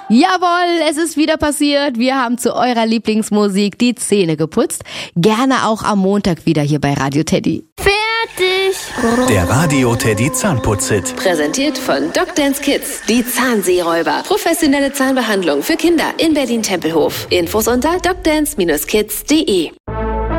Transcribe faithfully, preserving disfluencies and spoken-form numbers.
Jawohl, es ist wieder passiert. Wir haben zu eurer Lieblingsmusik die Zähne geputzt. Gerne auch am Montag wieder hier bei Radio Teddy. Fertig! Der Radio Teddy Zahnputz-Hit. Präsentiert von DocDance Kids, die Zahnseeräuber. Professionelle Zahnbehandlung für Kinder in Berlin-Tempelhof. Infos unter docdance Bindestrich kids punkt de.